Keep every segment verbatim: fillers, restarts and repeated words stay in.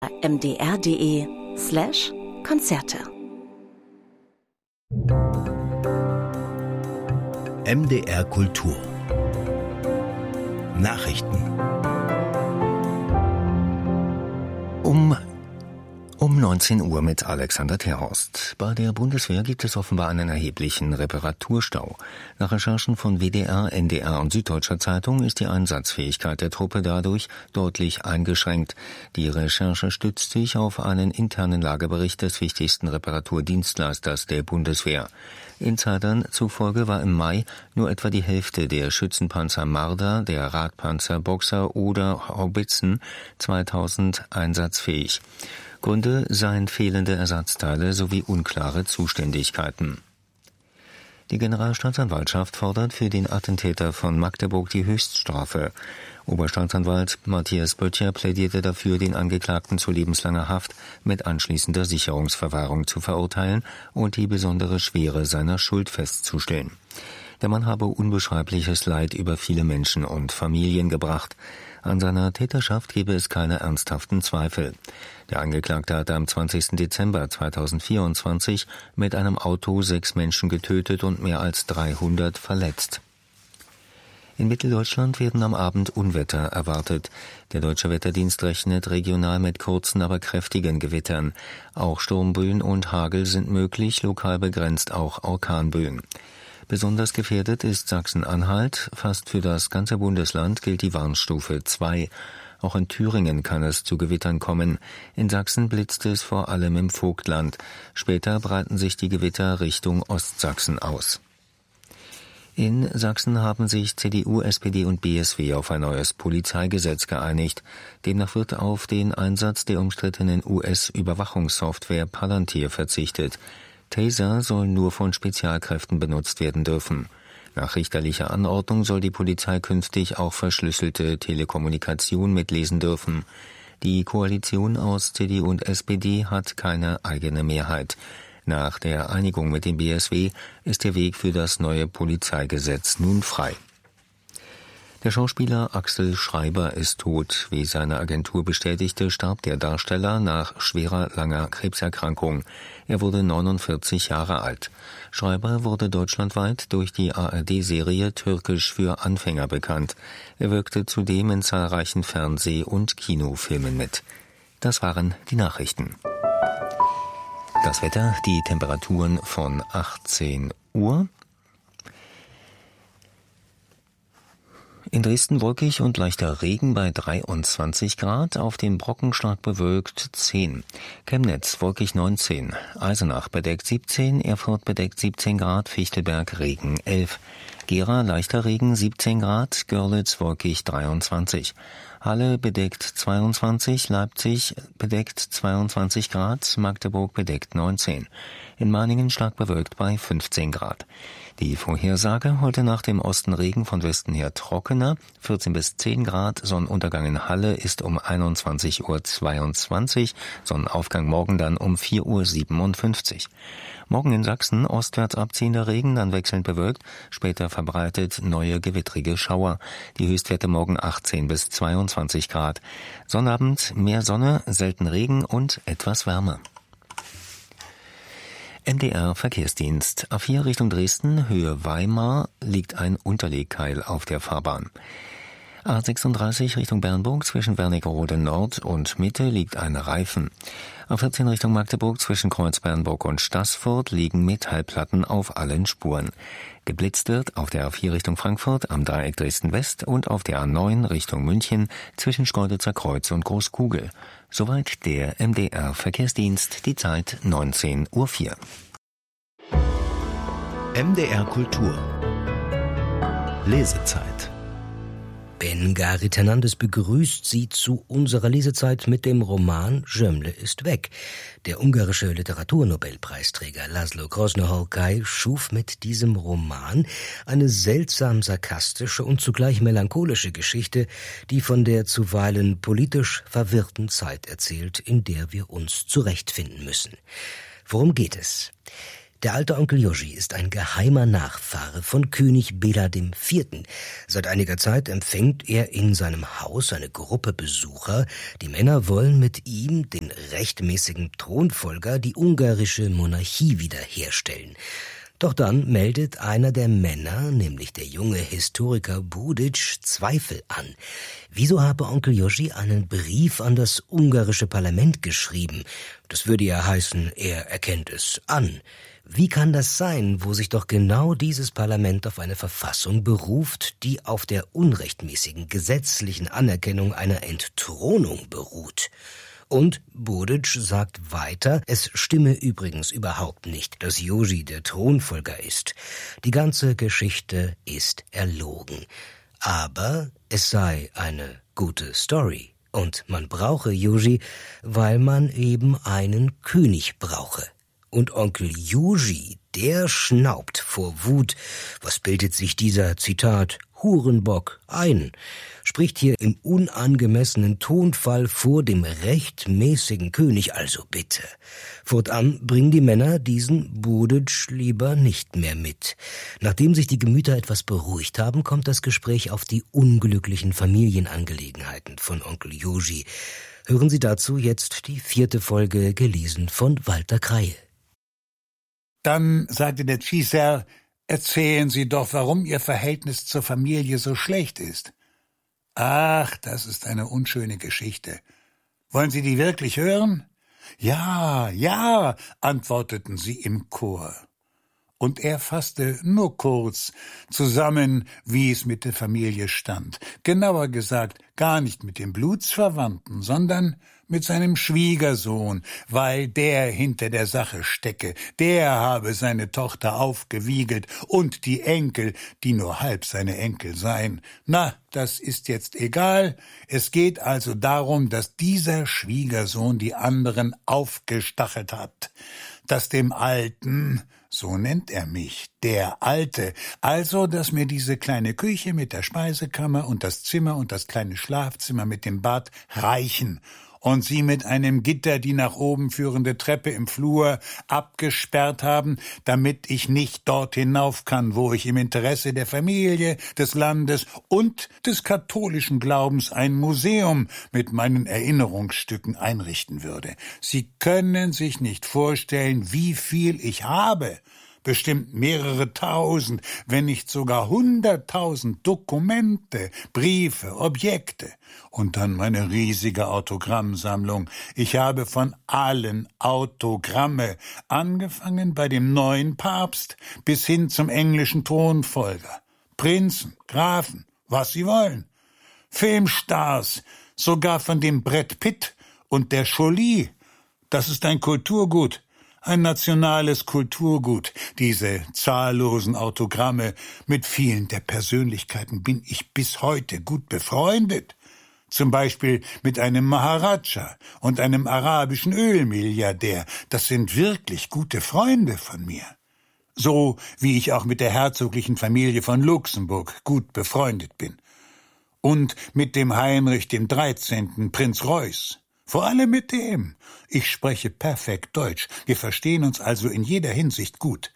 unter m d r punkt d e slash Konzerte. M D R Kultur Nachrichten um Um neunzehn Uhr mit Alexander Terhorst. Bei der Bundeswehr gibt es offenbar einen erheblichen Reparaturstau. Nach Recherchen von W D R, N D R und Süddeutscher Zeitung ist die Einsatzfähigkeit der Truppe dadurch deutlich eingeschränkt. Die Recherche stützt sich auf einen internen Lagebericht des wichtigsten Reparaturdienstleisters der Bundeswehr. Insidern zufolge war im Mai nur etwa die Hälfte der Schützenpanzer Marder, der Radpanzer Boxer oder Haubitzen zweitausend einsatzfähig. Gründe seien fehlende Ersatzteile sowie unklare Zuständigkeiten. Die Generalstaatsanwaltschaft fordert für den Attentäter von Magdeburg die Höchststrafe. Oberstaatsanwalt Matthias Böttcher plädierte dafür, den Angeklagten zu lebenslanger Haft mit anschließender Sicherungsverwahrung zu verurteilen und die besondere Schwere seiner Schuld festzustellen. Der Mann habe unbeschreibliches Leid über viele Menschen und Familien gebracht. An seiner Täterschaft gebe es keine ernsthaften Zweifel. Der Angeklagte hatte am zwanzigsten Dezember zweitausendvierundzwanzig mit einem Auto sechs Menschen getötet und mehr als dreihundert verletzt. In Mitteldeutschland werden am Abend Unwetter erwartet. Der Deutsche Wetterdienst rechnet regional mit kurzen, aber kräftigen Gewittern. Auch Sturmböen und Hagel sind möglich, lokal begrenzt auch Orkanböen. Besonders gefährdet ist Sachsen-Anhalt. Fast für das ganze Bundesland gilt die Warnstufe zwei. Auch in Thüringen kann es zu Gewittern kommen. In Sachsen blitzt es vor allem im Vogtland. Später breiten sich die Gewitter Richtung Ostsachsen aus. In Sachsen haben sich C D U, S P D und B S W auf ein neues Polizeigesetz geeinigt. Demnach wird auf den Einsatz der umstrittenen U S-Überwachungssoftware Palantir verzichtet. Taser sollen nur von Spezialkräften benutzt werden dürfen. Nach richterlicher Anordnung soll die Polizei künftig auch verschlüsselte Telekommunikation mitlesen dürfen. Die Koalition aus C D U und S P D hat keine eigene Mehrheit. Nach der Einigung mit dem B S W ist der Weg für das neue Polizeigesetz nun frei. Der Schauspieler Axel Schreiber ist tot. Wie seine Agentur bestätigte, starb der Darsteller nach schwerer, langer Krebserkrankung. Er wurde neunundvierzig Jahre alt. Schreiber wurde deutschlandweit durch die A R D-Serie Türkisch für Anfänger bekannt. Er wirkte zudem in zahlreichen Fernseh- und Kinofilmen mit. Das waren die Nachrichten. Das Wetter, die Temperaturen von achtzehn Uhr. In Dresden wolkig und leichter Regen bei dreiundzwanzig Grad, auf dem Brocken stark bewölkt zehn. Chemnitz wolkig neunzehn, Eisenach bedeckt siebzehn, Erfurt bedeckt siebzehn Grad, Fichtelberg Regen elf. Gera leichter Regen siebzehn Grad, Görlitz wolkig dreiundzwanzig. Halle bedeckt zweiundzwanzig, Leipzig bedeckt zweiundzwanzig Grad, Magdeburg bedeckt neunzehn. In Meiningen stark bewölkt bei fünfzehn Grad. Die Vorhersage: heute nach dem Osten Regen, von Westen her trockener, vierzehn bis zehn Grad, Sonnenuntergang in Halle ist um einundzwanzig Uhr zweiundzwanzig, Sonnenaufgang morgen dann um vier Uhr siebenundfünfzig. Morgen in Sachsen ostwärts abziehender Regen, dann wechselnd bewölkt, später verbreitet neue gewittrige Schauer. Die Höchstwerte morgen achtzehn bis zweiundzwanzig Grad. Sonnabend mehr Sonne, selten Regen und etwas Wärme. M D R Verkehrsdienst. A vier Richtung Dresden, Höhe Weimar, liegt ein Unterlegkeil auf der Fahrbahn. A sechsunddreißig Richtung Bernburg, zwischen Wernigerode Nord und Mitte liegt ein Reifen. A vierzehn Richtung Magdeburg, zwischen Kreuz Bernburg und Staßfurt liegen Metallplatten auf allen Spuren. Geblitzt wird auf der A vier Richtung Frankfurt am Dreieck Dresden West und auf der A neun Richtung München zwischen Schkeuditzer Kreuz und Großkugel. Soweit der M D R Verkehrsdienst, die Zeit neunzehn Uhr vier. M D R Kultur Lesezeit. Ben Garit Hernandez begrüßt Sie zu unserer Lesezeit mit dem Roman Gömle ist weg. Der ungarische Literaturnobelpreisträger Laszlo Krosno-Horkai schuf mit diesem Roman eine seltsam sarkastische und zugleich melancholische Geschichte, die von der zuweilen politisch verwirrten Zeit erzählt, in der wir uns zurechtfinden müssen. Worum geht es? Der alte Onkel Yoshi ist ein geheimer Nachfahre von König Bela dem Vierten. Seit einiger Zeit empfängt er in seinem Haus eine Gruppe Besucher. Die Männer wollen mit ihm, den rechtmäßigen Thronfolger, die ungarische Monarchie wiederherstellen. Doch dann meldet einer der Männer, nämlich der junge Historiker Budic, Zweifel an. Wieso habe Onkel Yoshi einen Brief an das ungarische Parlament geschrieben? Das würde ja heißen, er erkennt es an. Wie kann das sein, wo sich doch genau dieses Parlament auf eine Verfassung beruft, die auf der unrechtmäßigen gesetzlichen Anerkennung einer Entthronung beruht? Und Budic sagt weiter, es stimme übrigens überhaupt nicht, dass Yoshi der Thronfolger ist. Die ganze Geschichte ist erlogen. Aber es sei eine gute Story. Und man brauche Yoshi, weil man eben einen König brauche. Und Onkel Yoshi, der schnaubt vor Wut. Was bildet sich dieser, Zitat, Hurenbock ein? Spricht hier im unangemessenen Tonfall vor dem rechtmäßigen König, also bitte. Fortan bringen die Männer diesen Budic lieber nicht mehr mit. Nachdem sich die Gemüter etwas beruhigt haben, kommt das Gespräch auf die unglücklichen Familienangelegenheiten von Onkel Yoshi. Hören Sie dazu jetzt die vierte Folge, gelesen von Walter Kreie. Dann sagte der Cesar, erzählen Sie doch, warum Ihr Verhältnis zur Familie so schlecht ist. Ach, das ist eine unschöne Geschichte. Wollen Sie die wirklich hören? Ja, ja, antworteten sie im Chor. Und er fasste nur kurz zusammen, wie es mit der Familie stand. Genauer gesagt, gar nicht mit dem Blutsverwandten, sondern mit seinem Schwiegersohn, weil der hinter der Sache stecke. Der habe seine Tochter aufgewiegelt und die Enkel, die nur halb seine Enkel seien. Na, das ist jetzt egal. Es geht also darum, dass dieser Schwiegersohn die anderen aufgestachelt hat, dass dem Alten, so nennt er mich, der Alte, also, dass mir diese kleine Küche mit der Speisekammer und das Zimmer und das kleine Schlafzimmer mit dem Bad reichen und sie mit einem Gitter die nach oben führende Treppe im Flur abgesperrt haben, damit ich nicht dort hinauf kann, wo ich im Interesse der Familie, des Landes und des katholischen Glaubens ein Museum mit meinen Erinnerungsstücken einrichten würde. Sie können sich nicht vorstellen, wie viel ich habe. Bestimmt mehrere tausend, wenn nicht sogar hunderttausend Dokumente, Briefe, Objekte und dann meine riesige Autogrammsammlung. Ich habe von allen Autogramme, angefangen bei dem neuen Papst bis hin zum englischen Thronfolger, Prinzen, Grafen, was sie wollen, Filmstars, sogar von dem Brad Pitt und der Jolie. Das ist ein Kulturgut. Ein nationales Kulturgut. Diese zahllosen Autogramme, mit vielen der Persönlichkeiten bin ich bis heute gut befreundet. Zum Beispiel mit einem Maharaja und einem arabischen Ölmilliardär. Das sind wirklich gute Freunde von mir. So wie ich auch mit der herzoglichen Familie von Luxemburg gut befreundet bin. Und mit dem Heinrich dem Dreizehnten Prinz Reuß. Vor allem mit dem. Ich spreche perfekt Deutsch. Wir verstehen uns also in jeder Hinsicht gut.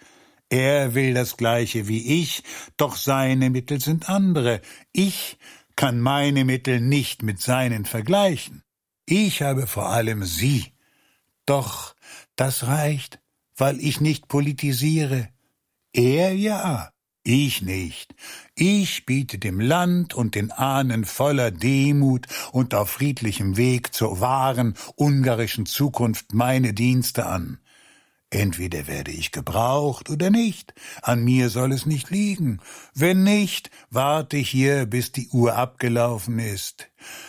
Er will das Gleiche wie ich, doch seine Mittel sind andere. Ich kann meine Mittel nicht mit seinen vergleichen. Ich habe vor allem Sie. Doch das reicht, weil ich nicht politisiere. Er ja. Ich nicht. Ich biete dem Land und den Ahnen voller Demut und auf friedlichem Weg zur wahren ungarischen Zukunft meine Dienste an. Entweder werde ich gebraucht oder nicht. An mir soll es nicht liegen. Wenn nicht, warte ich hier, bis die Uhr abgelaufen ist.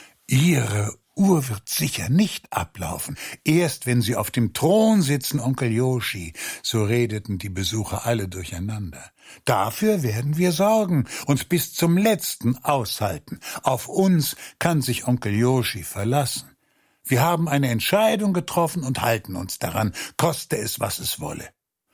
Ihre Uhr wird sicher nicht ablaufen. Erst wenn Sie auf dem Thron sitzen, Onkel Yoshi, so redeten die Besucher alle durcheinander. Dafür werden wir sorgen, uns bis zum Letzten aushalten. Auf uns kann sich Onkel Yoshi verlassen. Wir haben eine Entscheidung getroffen und halten uns daran, koste es, was es wolle.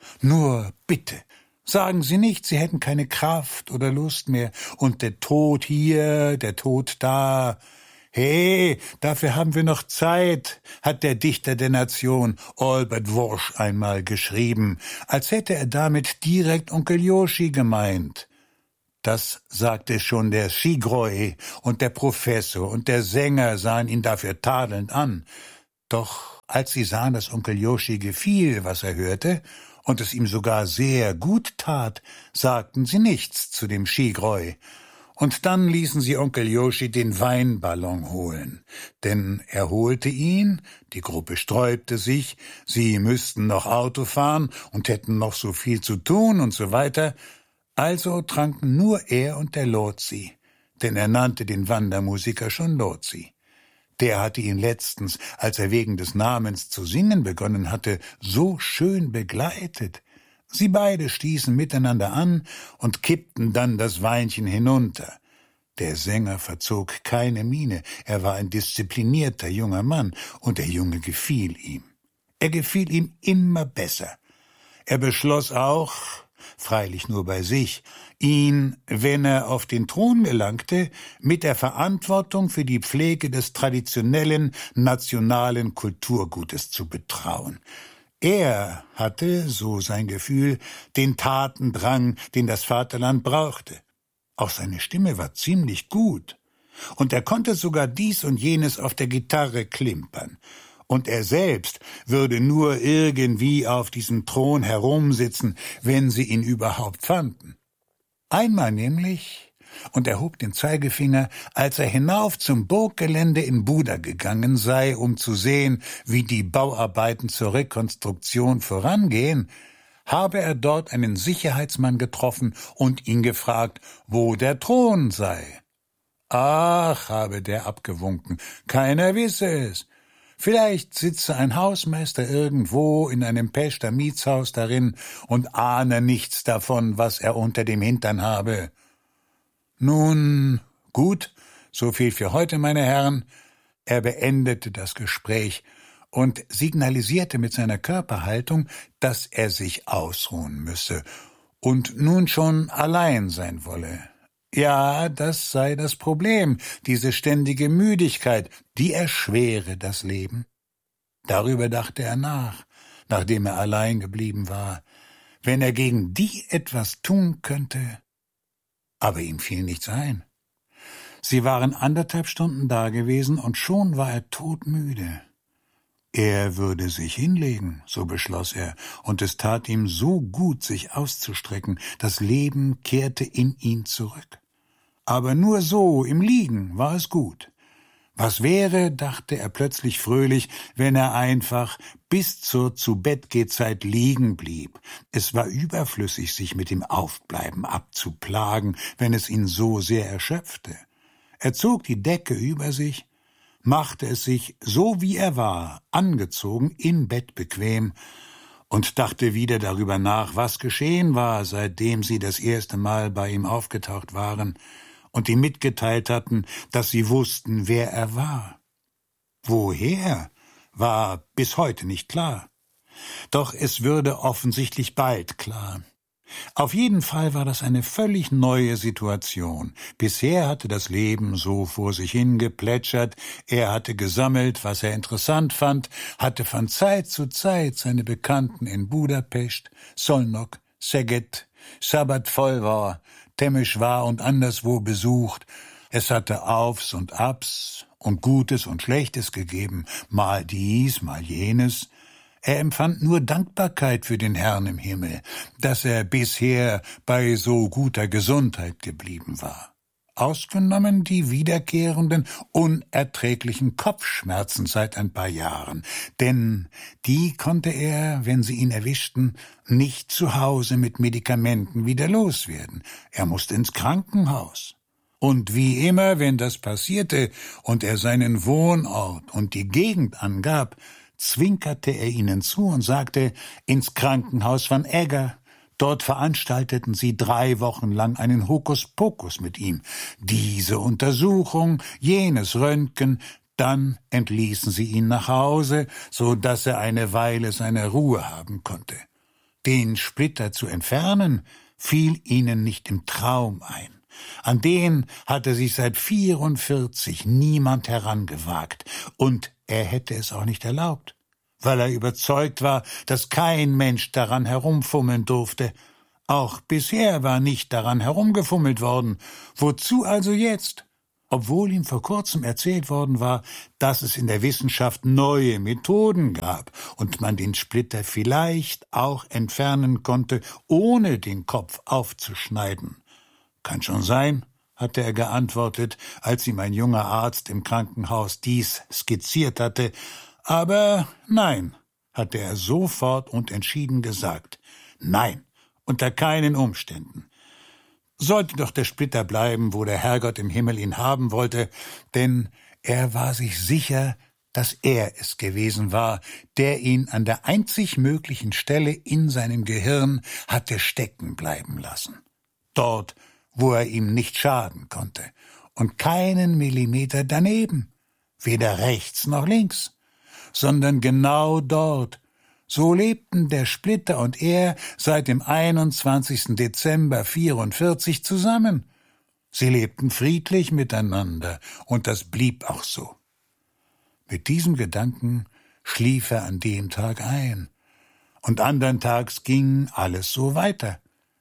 Nur bitte, sagen Sie nicht, Sie hätten keine Kraft oder Lust mehr und der Tod hier, der Tod da. »He, dafür haben wir noch Zeit«, hat der Dichter der Nation Albert Worsch einmal geschrieben, als hätte er damit direkt Onkel Joshi gemeint. Das sagte schon der Schigroi und der Professor und der Sänger sahen ihn dafür tadelnd an. Doch als sie sahen, dass Onkel Joshi gefiel, was er hörte, und es ihm sogar sehr gut tat, sagten sie nichts zu dem Schigroi. Und dann ließen sie Onkel Joshi den Weinballon holen. Denn er holte ihn, die Gruppe sträubte sich, sie müssten noch Auto fahren und hätten noch so viel zu tun und so weiter. Also tranken nur er und der Lozi, denn er nannte den Wandermusiker schon Lozi. Der hatte ihn letztens, als er wegen des Namens zu singen begonnen hatte, so schön begleitet. Sie beide stießen miteinander an und kippten dann das Weinchen hinunter. Der Sänger verzog keine Miene, er war ein disziplinierter junger Mann, und der Junge gefiel ihm. Er gefiel ihm immer besser. Er beschloss auch, freilich nur bei sich, ihn, wenn er auf den Thron gelangte, mit der Verantwortung für die Pflege des traditionellen nationalen Kulturgutes zu betrauen. Er hatte, so sein Gefühl, den Tatendrang, den das Vaterland brauchte. Auch seine Stimme war ziemlich gut. Und er konnte sogar dies und jenes auf der Gitarre klimpern. Und er selbst würde nur irgendwie auf diesem Thron herumsitzen, wenn sie ihn überhaupt fanden. Einmal nämlich, und er hob den Zeigefinger, als er hinauf zum Burggelände in Buda gegangen sei, um zu sehen, wie die Bauarbeiten zur Rekonstruktion vorangehen, habe er dort einen Sicherheitsmann getroffen und ihn gefragt, wo der Thron sei. Ach, habe der abgewunken, keiner wisse es. Vielleicht sitze ein Hausmeister irgendwo in einem Pester Mietshaus darin und ahne nichts davon, was er unter dem Hintern habe. Nun, gut, so viel für heute, meine Herren. Er beendete das Gespräch und signalisierte mit seiner Körperhaltung, dass er sich ausruhen müsse und nun schon allein sein wolle. Ja, das sei das Problem, diese ständige Müdigkeit, die erschwere das Leben. Darüber dachte er nach, nachdem er allein geblieben war, wenn er gegen die etwas tun könnte. Aber ihm fiel nichts ein. Sie waren anderthalb Stunden dagewesen und schon war er todmüde. Er würde sich hinlegen, so beschloss er, und es tat ihm so gut, sich auszustrecken, das Leben kehrte in ihn zurück. Aber nur so, im Liegen, war es gut. Was wäre, dachte er plötzlich fröhlich, wenn er einfach bis zur Zu-Bett-Geh-Zeit liegen blieb. Es war überflüssig, sich mit dem Aufbleiben abzuplagen, wenn es ihn so sehr erschöpfte. Er zog die Decke über sich, machte es sich, so wie er war, angezogen, im Bett bequem und dachte wieder darüber nach, was geschehen war, seitdem sie das erste Mal bei ihm aufgetaucht waren und ihm mitgeteilt hatten, dass sie wussten, wer er war. Woher, war bis heute nicht klar. Doch es würde offensichtlich bald klar. Auf jeden Fall war das eine völlig neue Situation. Bisher hatte das Leben so vor sich hingeplätschert, er hatte gesammelt, was er interessant fand, hatte von Zeit zu Zeit seine Bekannten in Budapest, Szolnok, Szeged, Szabadfölvar, Temeswar und anderswo besucht. Es hatte Aufs und Abs und Gutes und Schlechtes gegeben, mal dies, mal jenes. Er empfand nur Dankbarkeit für den Herrn im Himmel, dass er bisher bei so guter Gesundheit geblieben war. Ausgenommen die wiederkehrenden, unerträglichen Kopfschmerzen seit ein paar Jahren, denn die konnte er, wenn sie ihn erwischten, nicht zu Hause mit Medikamenten wieder loswerden. Er musste ins Krankenhaus. Und wie immer, wenn das passierte und er seinen Wohnort und die Gegend angab, zwinkerte er ihnen zu und sagte, ins Krankenhaus von Egger. Dort veranstalteten sie drei Wochen lang einen Hokuspokus mit ihm. Diese Untersuchung, jenes Röntgen, dann entließen sie ihn nach Hause, so dass er eine Weile seine Ruhe haben konnte. Den Splitter zu entfernen, fiel ihnen nicht im Traum ein. An den hatte sich seit vierundvierzig niemand herangewagt, und er hätte es auch nicht erlaubt, weil er überzeugt war, dass kein Mensch daran herumfummeln durfte. Auch bisher war nicht daran herumgefummelt worden. Wozu also jetzt? Obwohl ihm vor kurzem erzählt worden war, dass es in der Wissenschaft neue Methoden gab und man den Splitter vielleicht auch entfernen konnte, ohne den Kopf aufzuschneiden. »Kann schon sein«, hatte er geantwortet, als ihm ein junger Arzt im Krankenhaus dies skizziert hatte. »Aber nein«, hatte er sofort und entschieden gesagt. »Nein, unter keinen Umständen. Sollte doch der Splitter bleiben, wo der Herrgott im Himmel ihn haben wollte, denn er war sich sicher, dass er es gewesen war, der ihn an der einzig möglichen Stelle in seinem Gehirn hatte stecken bleiben lassen. Dort, wo er ihm nicht schaden konnte, und keinen Millimeter daneben, weder rechts noch links, sondern genau dort. So lebten der Splitter und er seit dem einundzwanzigsten Dezember vierundvierzig zusammen. Sie lebten friedlich miteinander, und das blieb auch so. Mit diesem Gedanken schlief er an dem Tag ein, und andern Tags ging alles so weiter.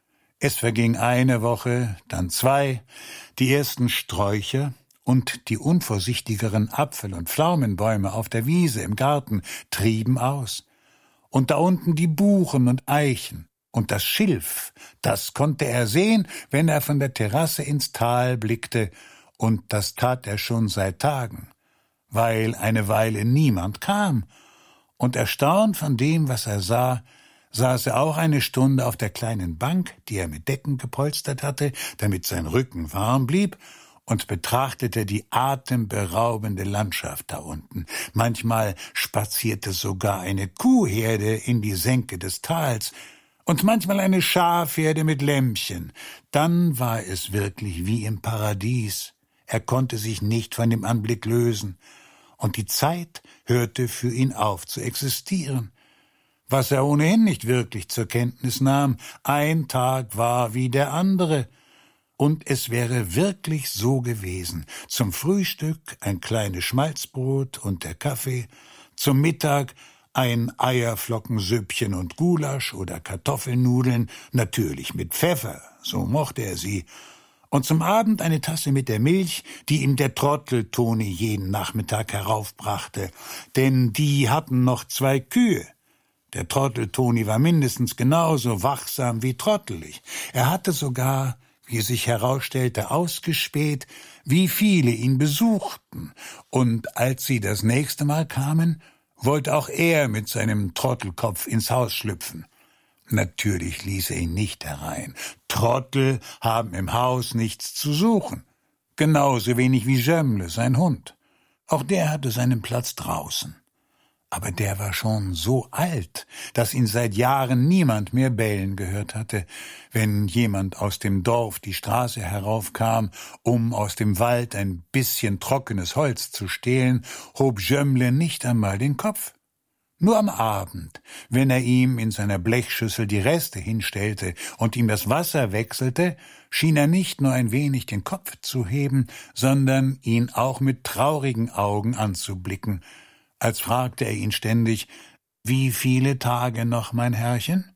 Es verging eine Woche, dann zwei, die ersten Sträucher und die unvorsichtigeren Apfel- und Pflaumenbäume auf der Wiese im Garten trieben aus. Und da unten die Buchen und Eichen und das Schilf, das konnte er sehen, wenn er von der Terrasse ins Tal blickte, und das tat er schon seit Tagen, weil eine Weile niemand kam, und erstaunt von dem, was er sah, saß er auch eine Stunde auf der kleinen Bank, die er mit Decken gepolstert hatte, damit sein Rücken warm blieb, und betrachtete die atemberaubende Landschaft da unten. Manchmal spazierte sogar eine Kuhherde in die Senke des Tals und manchmal eine Schafherde mit Lämmchen. Dann war es wirklich wie im Paradies. Er konnte sich nicht von dem Anblick lösen, und die Zeit hörte für ihn auf zu existieren. Was er ohnehin nicht wirklich zur Kenntnis nahm, ein Tag war wie der andere. Und es wäre wirklich so gewesen. Zum Frühstück ein kleines Schmalzbrot und der Kaffee, zum Mittag ein Eierflockensüppchen und Gulasch oder Kartoffelnudeln, natürlich mit Pfeffer, so mochte er sie, und zum Abend eine Tasse mit der Milch, die ihm der Trottel Toni jeden Nachmittag heraufbrachte, denn die hatten noch zwei Kühe. Der Trottel Toni war mindestens genauso wachsam wie trottelig. Er hatte sogar, wie sich herausstellte, ausgespäht, wie viele ihn besuchten, und als sie das nächste Mal kamen, wollte auch er mit seinem Trottelkopf ins Haus schlüpfen. Natürlich ließ er ihn nicht herein. Trottel haben im Haus nichts zu suchen, genauso wenig wie Jömmle, sein Hund. Auch der hatte seinen Platz draußen. Aber der war schon so alt, dass ihn seit Jahren niemand mehr bellen gehört hatte. Wenn jemand aus dem Dorf die Straße heraufkam, um aus dem Wald ein bisschen trockenes Holz zu stehlen, hob Jömmle nicht einmal den Kopf. Nur am Abend, wenn er ihm in seiner Blechschüssel die Reste hinstellte und ihm das Wasser wechselte, schien er nicht nur ein wenig den Kopf zu heben, sondern ihn auch mit traurigen Augen anzublicken, als fragte er ihn ständig, »Wie viele Tage noch, mein Herrchen?«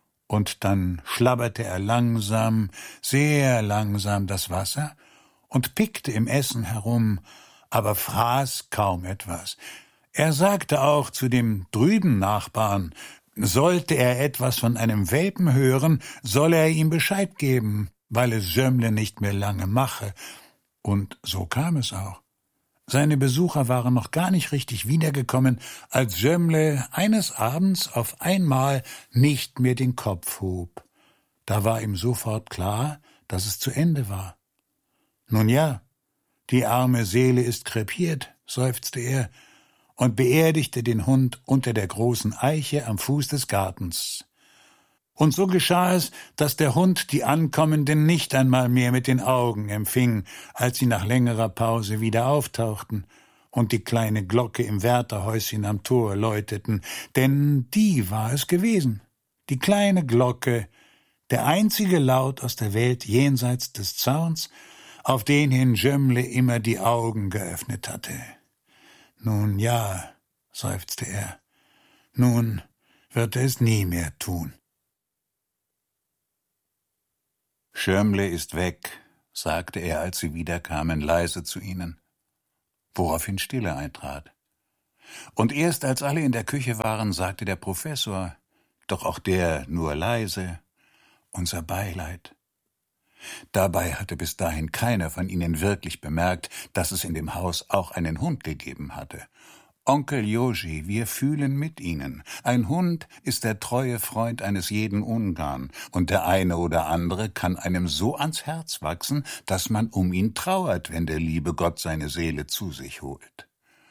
Und dann schlabberte er langsam, sehr langsam das Wasser und pickte im Essen herum, aber fraß kaum etwas. Er sagte auch zu dem drüben Nachbarn, sollte er etwas von einem Welpen hören, solle er ihm Bescheid geben, weil es Jömmle nicht mehr lange mache. Und so kam es auch. Seine Besucher waren noch gar nicht richtig wiedergekommen, als Jömmle eines Abends auf einmal nicht mehr den Kopf hob. Da war ihm sofort klar, dass es zu Ende war. »Nun ja, die arme Seele ist krepiert«, seufzte er und beerdigte den Hund unter der großen Eiche am Fuß des Gartens. Und so geschah es, dass der Hund die Ankommenden nicht einmal mehr mit den Augen empfing, als sie nach längerer Pause wieder auftauchten und die kleine Glocke im Wärterhäuschen am Tor läuteten, denn die war es gewesen, die kleine Glocke, Der einzige Laut aus der Welt jenseits des Zauns, auf den hin Jemle immer die Augen geöffnet hatte. »Nun ja«, seufzte er, »nun wird er es nie mehr tun.« »Jemle ist weg«, sagte er, als sie wiederkamen, leise zu ihnen, woraufhin Stille eintrat. Und erst als alle in der Küche waren, sagte der Professor, doch auch der nur leise, »Unser Beileid.« Dabei hatte bis dahin keiner von ihnen wirklich bemerkt, dass es in dem Haus auch einen Hund gegeben hatte. »Onkel Joji, wir fühlen mit Ihnen. Ein Hund ist der treue Freund eines jeden Ungarn, und der eine oder andere kann einem so ans Herz wachsen, dass man um ihn trauert, wenn der liebe Gott seine Seele zu sich holt.«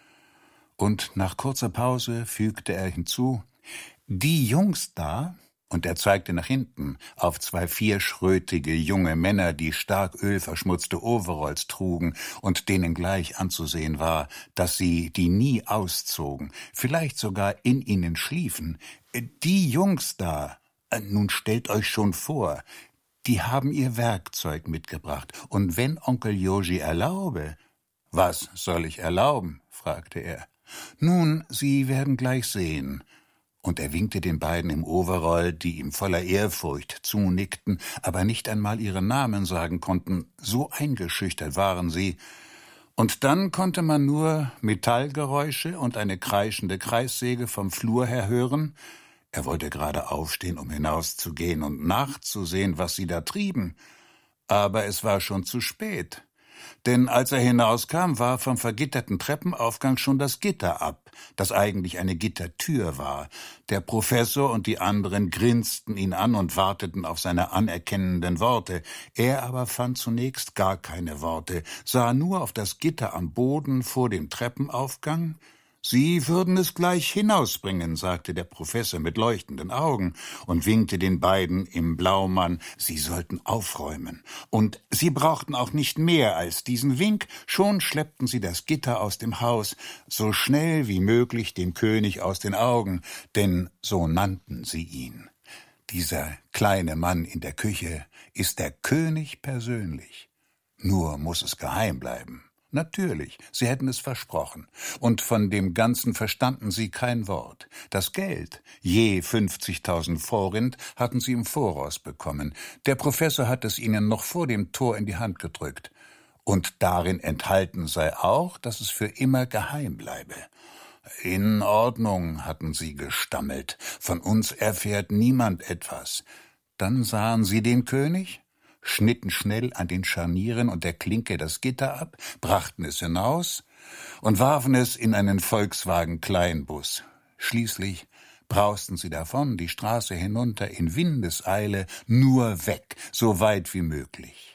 Und nach kurzer Pause fügte er hinzu, »Die Jungs da«, und er zeigte nach hinten auf zwei vierschrötige junge Männer, die stark ölverschmutzte Overalls trugen und denen gleich anzusehen war, dass sie die nie auszogen, vielleicht sogar in ihnen schliefen. »Die Jungs da, nun stellt euch schon vor, die haben ihr Werkzeug mitgebracht, und wenn Onkel Joji erlaube...« »Was soll ich erlauben?« fragte er. »Nun, Sie werden gleich sehen.« Und er winkte den beiden im Overall, die ihm voller Ehrfurcht zunickten, aber nicht einmal ihren Namen sagen konnten, so eingeschüchtert waren sie. Und dann konnte man nur Metallgeräusche und eine kreischende Kreissäge vom Flur her hören. Er wollte gerade aufstehen, um hinauszugehen und nachzusehen, was sie da trieben. Aber es war schon zu spät. Denn als er hinauskam, war vom vergitterten Treppenaufgang schon das Gitter ab, das eigentlich eine Gittertür war. Der Professor und die anderen grinsten ihn an und warteten auf seine anerkennenden Worte. Er aber fand zunächst gar keine Worte, sah nur auf das Gitter am Boden vor dem Treppenaufgang. »Sie würden es gleich hinausbringen«, sagte der Professor mit leuchtenden Augen und winkte den beiden im Blaumann, sie sollten aufräumen. Und sie brauchten auch nicht mehr als diesen Wink, schon schleppten sie das Gitter aus dem Haus, so schnell wie möglich dem König aus den Augen, denn so nannten sie ihn. Dieser kleine Mann in der Küche ist der König persönlich. Nur muss es geheim bleiben. Natürlich, sie hätten es versprochen. Und von dem Ganzen verstanden sie kein Wort. Das Geld, je fünfzigtausend Forint, hatten sie im Voraus bekommen. Der Professor hat es ihnen noch vor dem Tor in die Hand gedrückt. Und darin enthalten sei auch, dass es für immer geheim bleibe. »In Ordnung«, hatten sie gestammelt. »Von uns erfährt niemand etwas.« Dann sahen sie den König, schnitten schnell an den Scharnieren und der Klinke das Gitter ab, brachten es hinaus und warfen es in einen Volkswagen-Kleinbus. Schließlich brausten sie davon, die Straße hinunter in Windeseile, nur weg, so weit wie möglich.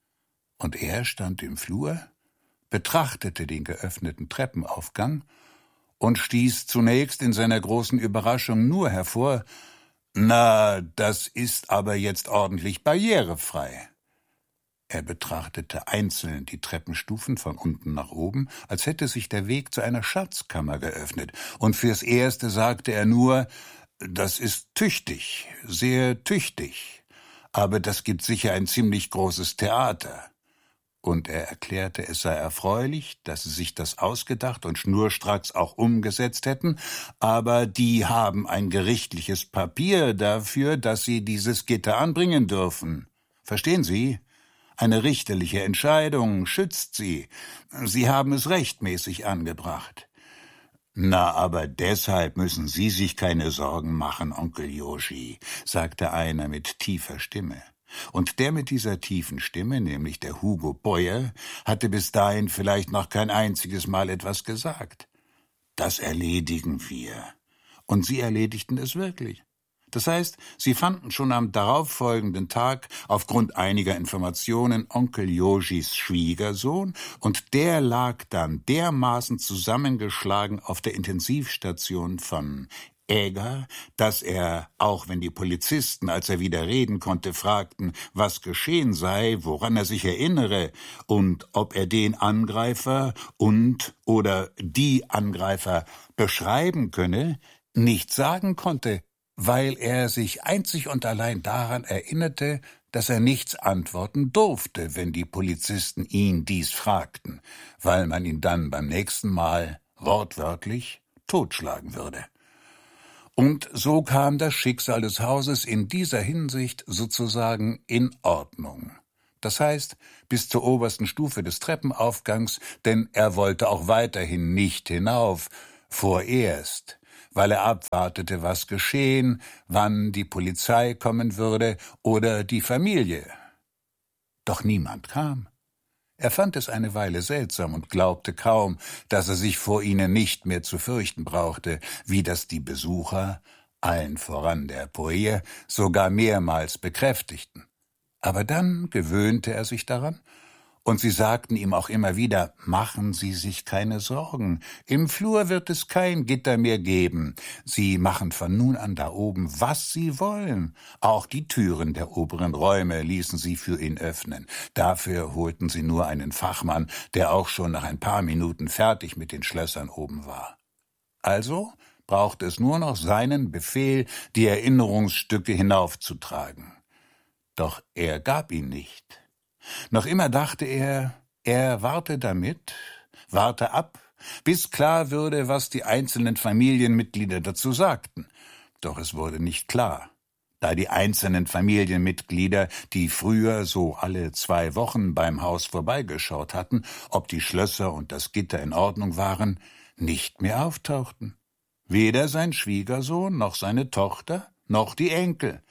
Und er stand im Flur, betrachtete den geöffneten Treppenaufgang und stieß zunächst in seiner großen Überraschung nur hervor, »Na, das ist aber jetzt ordentlich barrierefrei.« Er betrachtete einzeln die Treppenstufen von unten nach oben, als hätte sich der Weg zu einer Schatzkammer geöffnet, und fürs Erste sagte er nur, »Das ist tüchtig, sehr tüchtig, aber das gibt sicher ein ziemlich großes Theater.« Und er erklärte, es sei erfreulich, dass sie sich das ausgedacht und schnurstracks auch umgesetzt hätten, aber die haben ein gerichtliches Papier dafür, dass sie dieses Gitter anbringen dürfen. Verstehen Sie? Eine richterliche Entscheidung schützt sie. Sie haben es rechtmäßig angebracht. »Na, aber deshalb müssen Sie sich keine Sorgen machen, Onkel Joji«, sagte einer mit tiefer Stimme. Und der mit dieser tiefen Stimme, nämlich der Hugo Boyer, hatte bis dahin vielleicht noch kein einziges Mal etwas gesagt. »Das erledigen wir.« Und sie erledigten es wirklich. Das heißt, sie fanden schon am darauffolgenden Tag aufgrund einiger Informationen Onkel Jojis Schwiegersohn, und der lag dann dermaßen zusammengeschlagen auf der Intensivstation von Eger, dass er, auch wenn die Polizisten, als er wieder reden konnte, fragten, was geschehen sei, woran er sich erinnere und ob er den Angreifer und oder die Angreifer beschreiben könne, nicht sagen konnte, weil er sich einzig und allein daran erinnerte, dass er nichts antworten durfte, wenn die Polizisten ihn dies fragten, weil man ihn dann beim nächsten Mal wortwörtlich totschlagen würde. Und so kam das Schicksal des Hauses in dieser Hinsicht sozusagen in Ordnung. Das heißt, bis zur obersten Stufe des Treppenaufgangs, denn er wollte auch weiterhin nicht hinauf, vorerst, weil er abwartete, was geschehen, wann die Polizei kommen würde oder die Familie. Doch niemand kam. Er fand es eine Weile seltsam und glaubte kaum, dass er sich vor ihnen nicht mehr zu fürchten brauchte, wie das die Besucher, allen voran der Poet, sogar mehrmals bekräftigten. Aber dann gewöhnte er sich daran, und sie sagten ihm auch immer wieder, machen Sie sich keine Sorgen, im Flur wird es kein Gitter mehr geben, Sie machen von nun an da oben, was Sie wollen. Auch die Türen der oberen Räume ließen sie für ihn öffnen. Dafür holten sie nur einen Fachmann, der auch schon nach ein paar Minuten fertig mit den Schlössern oben war. Also brauchte es nur noch seinen Befehl, die Erinnerungsstücke hinaufzutragen. Doch er gab ihn nicht. Noch immer dachte er, er warte damit, warte ab, bis klar würde, was die einzelnen Familienmitglieder dazu sagten. Doch es wurde nicht klar, da die einzelnen Familienmitglieder, die früher so alle zwei Wochen beim Haus vorbeigeschaut hatten, ob die Schlösser und das Gitter in Ordnung waren, nicht mehr auftauchten. Weder sein Schwiegersohn, noch seine Tochter, noch die Enkel.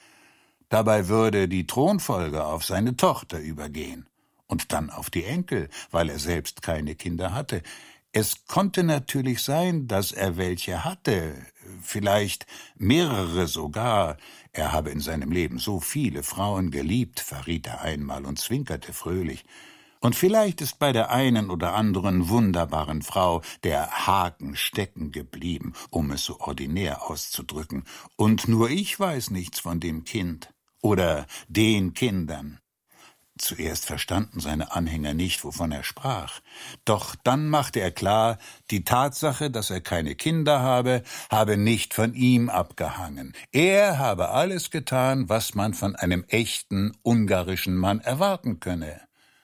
Dabei würde die Thronfolge auf seine Tochter übergehen und dann auf die Enkel, weil er selbst keine Kinder hatte. Es konnte natürlich sein, dass er welche hatte, vielleicht mehrere sogar. Er habe in seinem Leben so viele Frauen geliebt, verriet er einmal und zwinkerte fröhlich. Und vielleicht ist bei der einen oder anderen wunderbaren Frau der Haken stecken geblieben, um es so ordinär auszudrücken. Und nur ich weiß nichts von dem Kind. Oder den Kindern. Zuerst verstanden seine Anhänger nicht, wovon er sprach. Doch dann machte er klar, die Tatsache, dass er keine Kinder habe, habe nicht von ihm abgehangen. Er habe alles getan, was man von einem echten ungarischen Mann erwarten könne.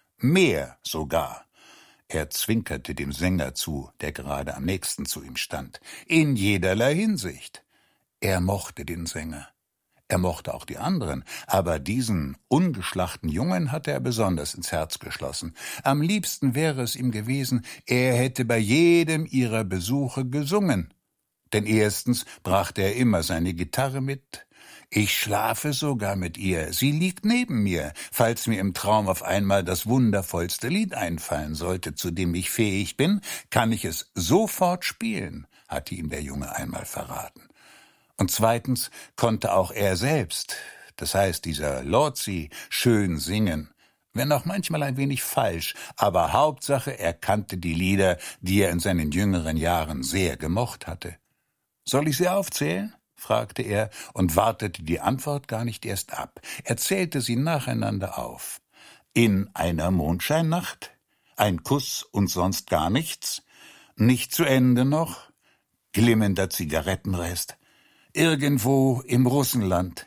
Mehr sogar. Er zwinkerte dem Sänger zu, der gerade am nächsten zu ihm stand. In jederlei Hinsicht. Er mochte den Sänger. Er mochte auch die anderen, aber diesen ungeschlachten Jungen hatte er besonders ins Herz geschlossen. Am liebsten wäre es ihm gewesen, er hätte bei jedem ihrer Besuche gesungen. Denn erstens brachte er immer seine Gitarre mit. Ich schlafe sogar mit ihr, sie liegt neben mir, falls mir im Traum auf einmal das wundervollste Lied einfallen sollte, zu dem ich fähig bin, kann ich es sofort spielen, hatte ihm der Junge einmal verraten. Und zweitens konnte auch er selbst, das heißt dieser Lorzi, schön singen, wenn auch manchmal ein wenig falsch, aber Hauptsache er kannte die Lieder, die er in seinen jüngeren Jahren sehr gemocht hatte. »Soll ich sie aufzählen?« fragte er und wartete die Antwort gar nicht erst ab. Er zählte sie nacheinander auf. »In einer Mondscheinnacht? Ein Kuss und sonst gar nichts? Nicht zu Ende noch? Glimmender Zigarettenrest? Irgendwo im Russenland.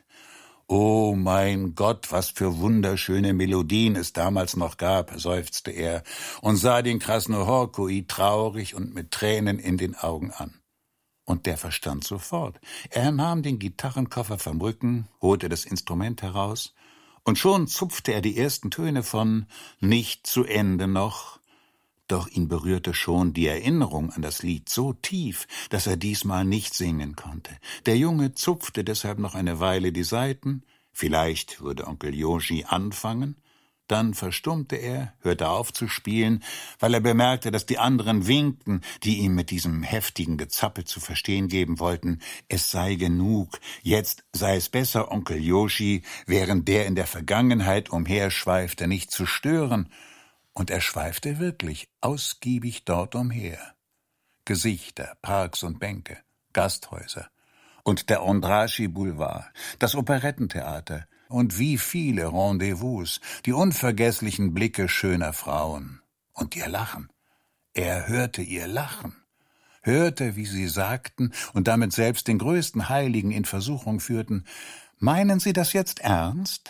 Oh mein Gott, was für wunderschöne Melodien es damals noch gab«, seufzte er und sah den Krasnohorkui traurig und mit Tränen in den Augen an. Und der verstand sofort. Er nahm den Gitarrenkoffer vom Rücken, holte das Instrument heraus, und schon zupfte er die ersten Töne von »Nicht zu Ende noch«. Doch ihn berührte schon die Erinnerung an das Lied so tief, dass er diesmal nicht singen konnte. Der Junge zupfte deshalb noch eine Weile die Saiten, vielleicht würde Onkel Joshi anfangen, dann verstummte er, hörte auf zu spielen, weil er bemerkte, dass die anderen winkten, die ihm mit diesem heftigen Gezappel zu verstehen geben wollten, es sei genug, jetzt sei es besser, Onkel Joshi, während der in der Vergangenheit umherschweifte, nicht zu stören. Und er schweifte wirklich ausgiebig dort umher. Gesichter, Parks und Bänke, Gasthäuser und der Ondraschi-Boulevard, das Operettentheater und wie viele Rendezvous, die unvergesslichen Blicke schöner Frauen und ihr Lachen. Er hörte ihr Lachen, hörte, wie sie sagten und damit selbst den größten Heiligen in Versuchung führten: »Meinen Sie das jetzt ernst?«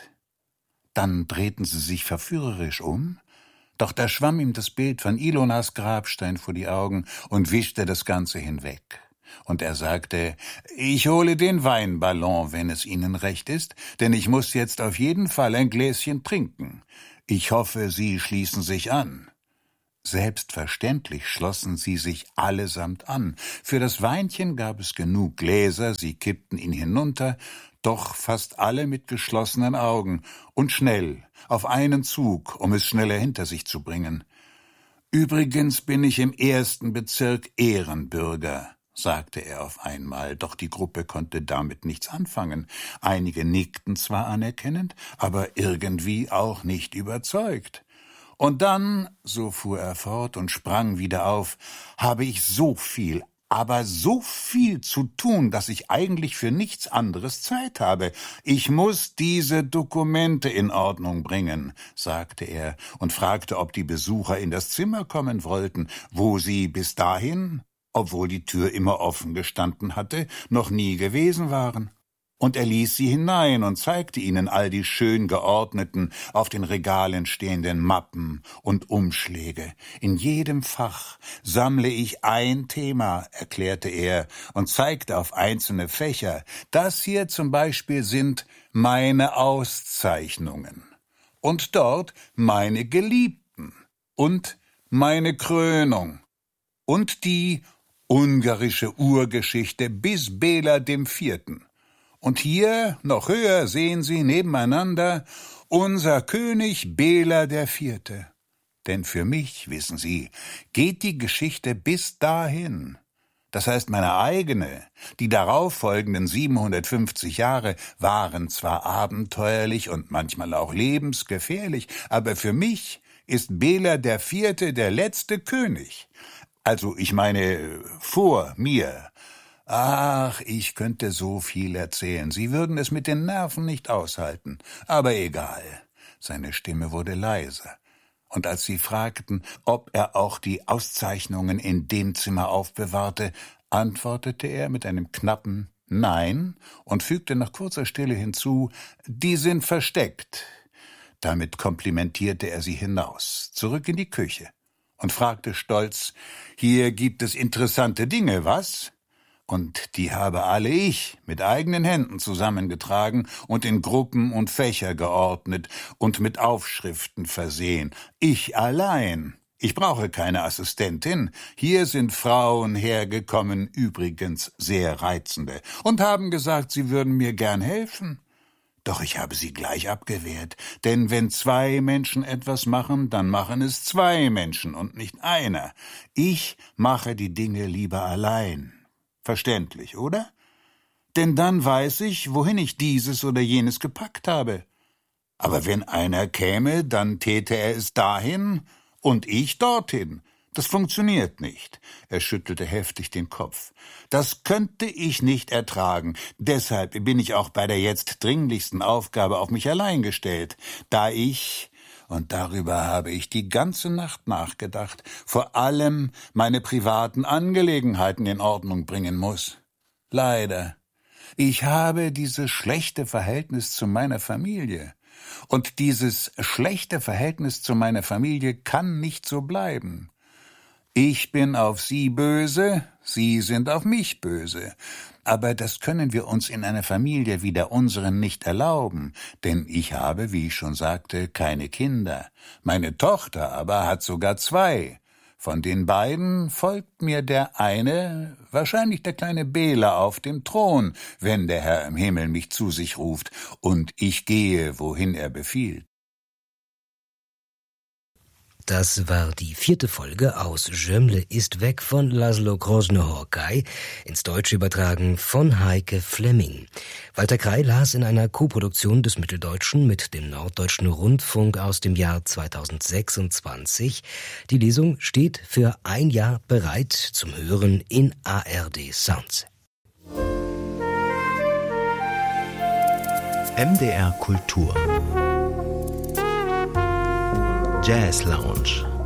Dann drehten sie sich verführerisch um, doch da schwamm ihm das Bild von Ilonas Grabstein vor die Augen und wischte das Ganze hinweg. Und er sagte: »Ich hole den Weinballon, wenn es Ihnen recht ist, denn ich muss jetzt auf jeden Fall ein Gläschen trinken. Ich hoffe, Sie schließen sich an.« Selbstverständlich schlossen sie sich allesamt an. Für das Weinchen gab es genug Gläser, sie kippten ihn hinunter, doch fast alle mit geschlossenen Augen und schnell, auf einen Zug, um es schneller hinter sich zu bringen. »Übrigens bin ich im ersten Bezirk Ehrenbürger«, sagte er auf einmal, doch die Gruppe konnte damit nichts anfangen. Einige nickten zwar anerkennend, aber irgendwie auch nicht überzeugt. »Und dann«, so fuhr er fort und sprang wieder auf, »habe ich so viel, aber so viel zu tun, dass ich eigentlich für nichts anderes Zeit habe. Ich muss diese Dokumente in Ordnung bringen«, sagte er und fragte, ob die Besucher in das Zimmer kommen wollten, wo sie bis dahin, obwohl die Tür immer offen gestanden hatte, noch nie gewesen waren. Und er ließ sie hinein und zeigte ihnen all die schön geordneten, auf den Regalen stehenden Mappen und Umschläge. »In jedem Fach sammle ich ein Thema«, erklärte er und zeigte auf einzelne Fächer. »Das hier zum Beispiel sind meine Auszeichnungen. Und dort meine Geliebten. Und meine Krönung. Und die ungarische Urgeschichte bis Bela dem Vierten. Und hier, noch höher, sehen Sie nebeneinander unser König Bela der Vierte. Denn für mich, wissen Sie, geht die Geschichte bis dahin. Das heißt, meine eigene, die darauf folgenden siebenhundertfünfzig Jahre waren zwar abenteuerlich und manchmal auch lebensgefährlich, aber für mich ist Bela der Vierte der letzte König. Also ich meine, vor mir. Ach, ich könnte so viel erzählen. Sie würden es mit den Nerven nicht aushalten. Aber egal. Seine Stimme wurde leiser. Und als sie fragten, ob er auch die Auszeichnungen in dem Zimmer aufbewahrte, antwortete er mit einem knappen Nein und fügte nach kurzer Stille hinzu: »Die sind versteckt.« Damit komplimentierte er sie hinaus, zurück in die Küche und fragte stolz: »Hier gibt es interessante Dinge, was?« Und die habe alle ich mit eigenen Händen zusammengetragen und in Gruppen und Fächer geordnet und mit Aufschriften versehen. Ich allein. Ich brauche keine Assistentin. Hier sind Frauen hergekommen, übrigens sehr reizende, und haben gesagt, sie würden mir gern helfen. Doch ich habe sie gleich abgewehrt, denn wenn zwei Menschen etwas machen, dann machen es zwei Menschen und nicht einer. Ich mache die Dinge lieber allein. Verständlich, oder? Denn dann weiß ich, wohin ich dieses oder jenes gepackt habe. Aber wenn einer käme, dann täte er es dahin und ich dorthin. Das funktioniert nicht. Er schüttelte heftig den Kopf. Das könnte ich nicht ertragen. Deshalb bin ich auch bei der jetzt dringlichsten Aufgabe auf mich allein gestellt, da ich, und darüber habe ich die ganze Nacht nachgedacht, vor allem meine privaten Angelegenheiten in Ordnung bringen muss. Leider. Ich habe dieses schlechte Verhältnis zu meiner Familie. Und dieses schlechte Verhältnis zu meiner Familie kann nicht so bleiben. Ich bin auf Sie böse, Sie sind auf mich böse. Aber das können wir uns in einer Familie wie der unseren nicht erlauben, denn ich habe, wie ich schon sagte, keine Kinder. Meine Tochter aber hat sogar zwei. Von den beiden folgt mir der eine, wahrscheinlich der kleine Bela, auf dem Thron, wenn der Herr im Himmel mich zu sich ruft, und ich gehe, wohin er befiehlt. Das war die vierte Folge aus Jömle ist weg von Laszlo Krosno-Horkai, ins Deutsche übertragen von Heike Flemming. Walter Krey las in einer Koproduktion des Mitteldeutschen mit dem Norddeutschen Rundfunk aus dem Jahr zweitausendsechsundzwanzig. Die Lesung steht für ein Jahr bereit zum Hören in A R D Sounds. M D R Kultur Jazz Lounge.